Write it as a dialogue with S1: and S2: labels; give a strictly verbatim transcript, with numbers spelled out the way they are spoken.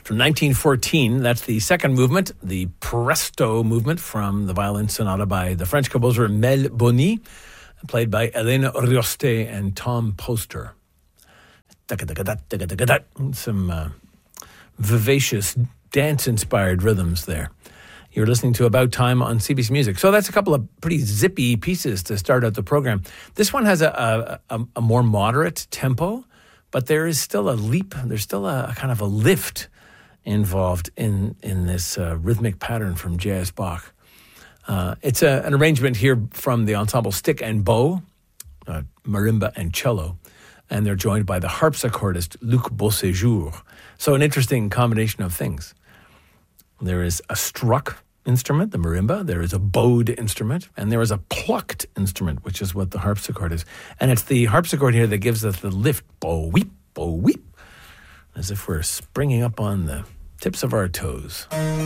S1: from nineteen fourteen. That's the second movement, the Presto movement from the violin sonata by the French composer Mel Boni, played by Hélène Riosté and Tom Poster. Some uh, vivacious dance-inspired rhythms there. You're listening to About Time on C B C Music. So that's a couple of pretty zippy pieces to start out the program. This one has a, a, a, a more moderate tempo, but there is still a leap. There's still a, a kind of a lift involved in, in this uh, rhythmic pattern from J S. Bach. Uh, it's a, an arrangement here from the ensemble Stick and Bow, uh, marimba and cello, and they're joined by the harpsichordist Luc Beauséjour. So an interesting combination of things. There is a struck instrument, the marimba. There is a bowed instrument. And there is a plucked instrument, which is what the harpsichord is. And it's the harpsichord here that gives us the lift. Bow-weep, bow-weep. As if we're springing up on the tips of our toes.